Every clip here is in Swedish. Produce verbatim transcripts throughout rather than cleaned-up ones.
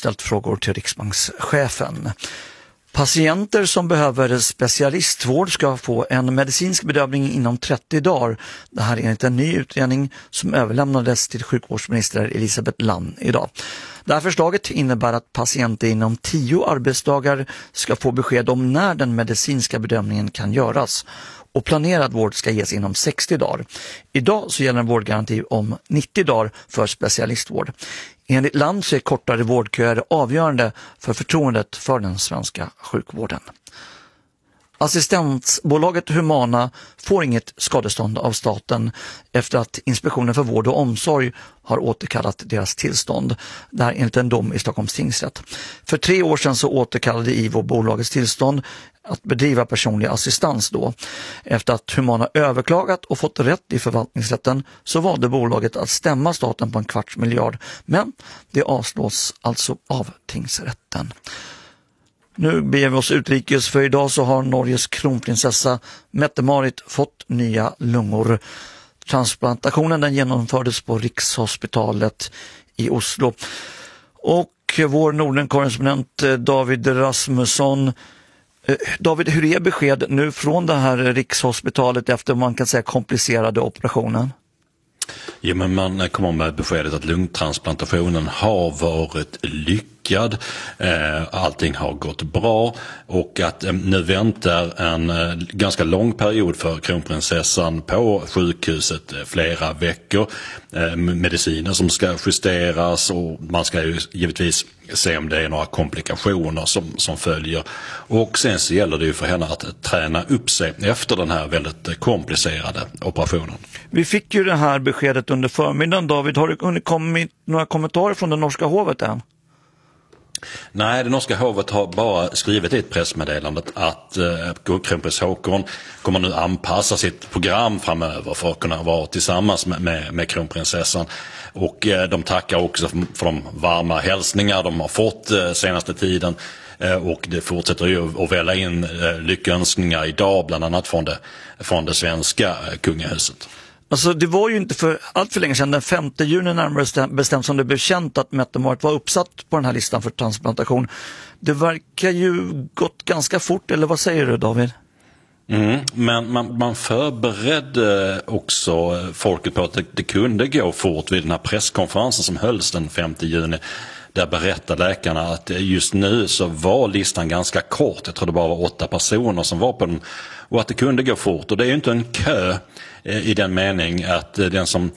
ställt frågor till riksbankschefen. Patienter som behöver specialistvård ska få en medicinsk bedömning inom trettio dagar. Det här är enligt en ny utredning som överlämnades till sjukvårdsminister Elisabeth Lann idag. Det här förslaget innebär att patienter inom tio arbetsdagar ska få besked om när den medicinska bedömningen kan göras. Och planerad vård ska ges inom sextio dagar. Idag så gäller en vårdgaranti om nittio dagar för specialistvård. Enligt Land så är kortare vårdköer avgörande för förtroendet för den svenska sjukvården. Assistensbolaget Humana får inget skadestånd av staten efter att Inspektionen för vård och omsorg har återkallat deras tillstånd. Det här enligt en dom i Stockholms tingsrätt. För tre år sedan så återkallade I V O bolagets tillstånd att bedriva personlig assistans då. Efter att Humana överklagat och fått rätt i förvaltningsrätten så valde bolaget att stämma staten på en kvarts miljard. Men det avslås alltså av tingsrätten. Nu beger vi oss utrikes, för idag så har Norges kronprinsessa Mette-Marit fått nya lungor. Transplantationen den genomfördes på Rikshospitalet i Oslo. Och vår Norden-korrespondent David Rasmusson. David, hur är besked nu från det här Rikshospitalet efter man kan säga komplicerade operationen? Ja, men man kommer med beskedet att lungtransplantationen har varit lyckad. Allting har gått bra och att nu väntar en ganska lång period för kronprinsessan på sjukhuset, flera veckor. Mediciner som ska justeras och man ska ju givetvis se om det är några komplikationer som, som följer. Och sen så gäller det ju för henne att träna upp sig efter den här väldigt komplicerade operationen. Vi fick ju det här beskedet under förmiddagen, David. Har det hunnit kommit några kommentarer från det norska hovet än? Nej, det norska hovet har bara skrivit i ett pressmeddelande att eh, kronprins Håkon kommer nu anpassa sitt program framöver för att kunna vara tillsammans med, med, med kronprinsessan. Och eh, de tackar också för, för de varma hälsningar de har fått eh, senaste tiden. Eh, och det fortsätter ju att välla in eh, lyckönskningar idag, bland annat från det, från det svenska eh, kungahuset. Alltså det var ju inte för allt för länge sedan, den femte juni närmare bestämt, som det blev känt att Mette-Marit var uppsatt på den här listan för transplantation. Det verkar ju gått ganska fort, eller vad säger du, David? Mm, men man, man förberedde också folket på att det, det kunde gå fort vid den här presskonferensen som hölls den femte juni. Där berättade läkarna att just nu så var listan ganska kort. Jag tror det bara var åtta personer som var på den. Och att det kunde gå fort. Och det är ju inte en kö i den mening att den som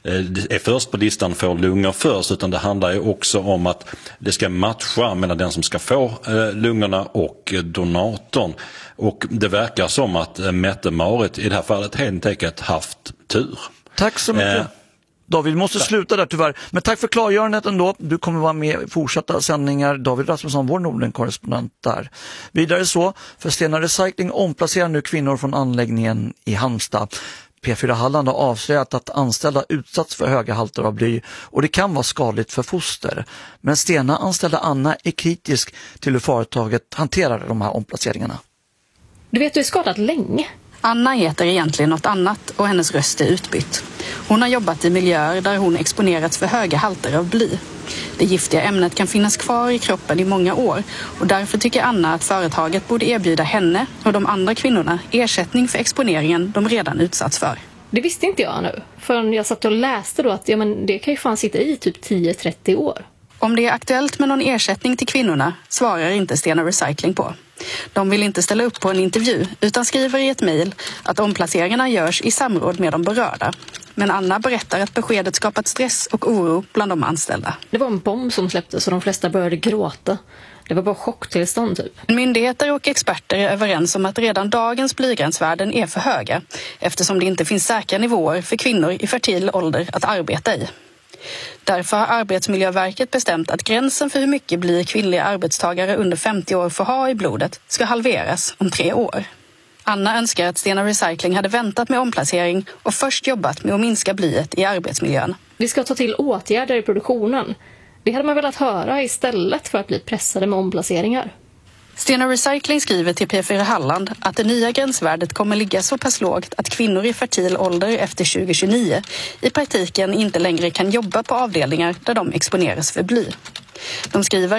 är först på listan får lungor först. Utan det handlar ju också om att det ska matcha mellan den som ska få lungorna och donatorn. Och det verkar som att Mette-Marit i det här fallet helt enkelt haft tur. Tack så mycket. Eh. David, vi måste sluta där tyvärr. Men tack för klargörandet ändå. Du kommer vara med i fortsatta sändningar. David Rasmusson, vår Norden-korrespondent där. Vidare så, för Stena Recycling omplacerar nu kvinnor från anläggningen i Halmstad. P fyra Halland har avslöjat att anställda utsatts för höga halter av bly och det kan vara skadligt för foster. Men Stena anställda Anna är kritisk till hur företaget hanterar de här omplaceringarna. Du vet, du är skadad länge. Anna heter egentligen något annat och hennes röst är utbytt. Hon har jobbat i miljöer där hon exponerats för höga halter av bly. Det giftiga ämnet kan finnas kvar i kroppen i många år och därför tycker Anna att företaget borde erbjuda henne och de andra kvinnorna ersättning för exponeringen de redan utsatts för. Det visste inte jag nu, förrän jag satt och läste då att ja, men det kan ju fan sitta i typ tio till trettio år. Om det är aktuellt med någon ersättning till kvinnorna svarar inte Stena Recycling på. De vill inte ställa upp på en intervju utan skriver i ett mejl att omplaceringarna görs i samråd med de berörda. Men Anna berättar att beskedet skapat stress och oro bland de anställda. Det var en bomb som släpptes och de flesta började gråta. Det var bara chocktillstånd typ. Myndigheter och experter är överens om att redan dagens blygränsvärden är för höga eftersom det inte finns säkra nivåer för kvinnor i fertil ålder att arbeta i. Därför har Arbetsmiljöverket bestämt att gränsen för hur mycket bly kvinnliga arbetstagare under femtio år får ha i blodet ska halveras om tre år. Anna önskar att Stena Recycling hade väntat med omplacering och först jobbat med att minska blyet i arbetsmiljön. Vi ska ta till åtgärder i produktionen. Det hade man velat höra istället för att bli pressade med omplaceringar. Stena Recycling skriver till P fyra Halland att det nya gränsvärdet kommer ligga så pass lågt att kvinnor i fertil ålder efter tjugo tjugonio i praktiken inte längre kan jobba på avdelningar där de exponeras för bly. De skriver